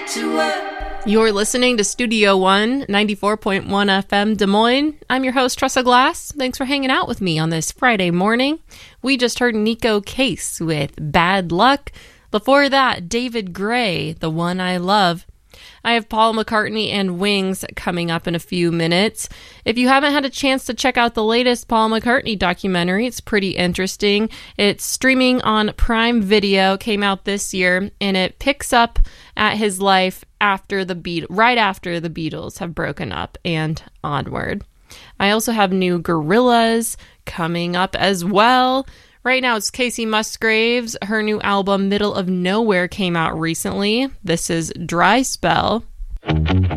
You're listening to Studio One, 94.1 FM Des Moines. I'm your host, Tressa Glass. Thanks for hanging out with me on this Friday morning. We just heard Neko Case with Bad Luck. Before that, David Gray, The One I Love. I have Paul McCartney and Wings coming up in a few minutes. If you haven't had a chance to check out the latest Paul McCartney documentary, it's pretty interesting. It's streaming on Prime Video, came out this year, and it picks up at his life right after the Beatles have broken up and onward. I also have new Gorillaz coming up as well. Right now it's Casey Musgraves. Her new album, Middle of Nowhere, came out recently. This is Dry Spell. Thank